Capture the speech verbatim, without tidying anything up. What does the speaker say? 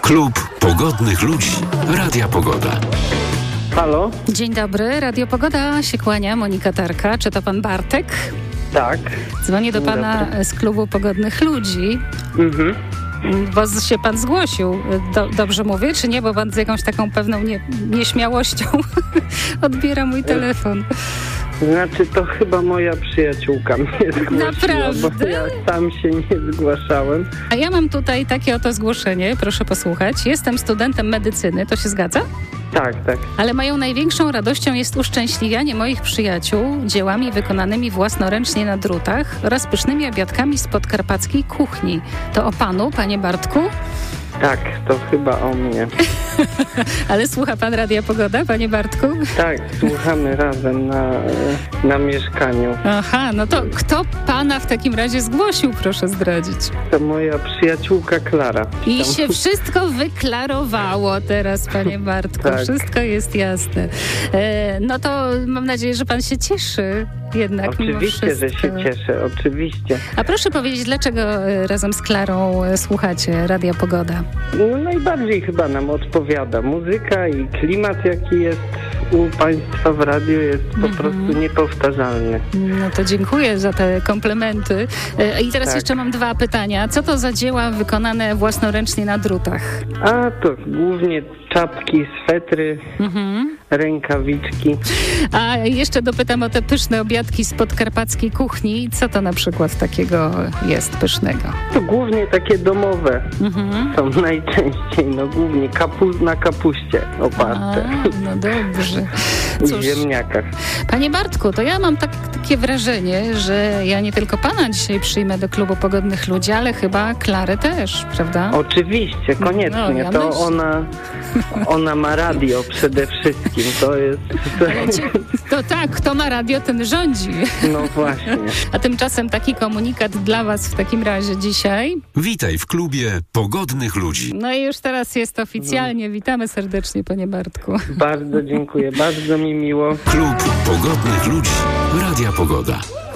Klub Pogodnych Ludzi Radia Pogoda. Halo? Dzień dobry, Radio Pogoda się kłania, Monika Tarka. Czy to pan Bartek? Tak. Dzwonię do Dzień pana dobry. z Klubu Pogodnych Ludzi, Mhm. bo z- się pan zgłosił. Do, dobrze mówię, czy nie? Bo pan z jakąś taką pewną nie, nieśmiałością odbiera mój telefon. Znaczy, to chyba moja przyjaciółka mnie zgłosiła, Naprawdę? bo ja sam się nie zgłaszałem. A ja mam tutaj takie oto zgłoszenie, proszę posłuchać. Jestem studentem medycyny, to się zgadza? Tak, tak. Ale moją największą radością jest uszczęśliwianie moich przyjaciół dziełami wykonanymi własnoręcznie na drutach oraz pysznymi obiadkami z podkarpackiej kuchni. To o panu, panie Bartku? Tak, to chyba o mnie. Ale słucha pan Radia Pogoda, panie Bartku? Tak, słuchamy razem na, na mieszkaniu. Aha, no to kto pana w takim razie zgłosił, proszę zdradzić. To moja przyjaciółka Klara. I Tam- się wszystko wyklarowało teraz, panie Bartku. Tak. Wszystko jest jasne. E, no to mam nadzieję, że pan się cieszy jednak mimo Oczywiście, że wszystko. się cieszę, oczywiście. A proszę powiedzieć, dlaczego e, razem z Klarą e, słuchacie Radia Pogoda? No najbardziej chyba nam odpowiada muzyka i klimat, jaki jest u państwa w radiu, jest po prostu niepowtarzalny. No to dziękuję za te komplementy. E, I teraz Tak. jeszcze mam dwa pytania. Co to za dzieła wykonane własnoręcznie na drutach? A to głównie czapki, swetry, Mhm. rękawiczki. A jeszcze dopytam o te pyszne obiadki z podkarpackiej kuchni. Co to na przykład takiego jest pysznego? To głównie takie domowe Mhm. są najczęściej, no głównie kapu- na kapuście A, oparte no dobrze. i Cóż, ziemniakach. panie Bartku, to ja mam tak, takie wrażenie, że ja nie tylko pana dzisiaj przyjmę do Klubu Pogodnych Ludzi, ale chyba Klarę też, prawda? Oczywiście, koniecznie. No, ja to myślę. ona, ona ma radio przede wszystkim. To jest... Ale cie- To tak, kto ma radio, ten rządzi. No właśnie. A tymczasem taki komunikat dla was w takim razie dzisiaj. Witaj w klubie Pogodnych Ludzi. No i już teraz jest oficjalnie. Witamy serdecznie, panie Bartku. Bardzo dziękuję, bardzo mi miło. Klub Pogodnych Ludzi Radia Pogoda.